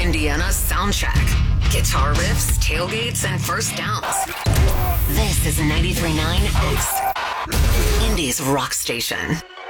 Indiana's soundtrack. Guitar riffs, tailgates, and first downs. This is 93.9 X, Indy's rock station.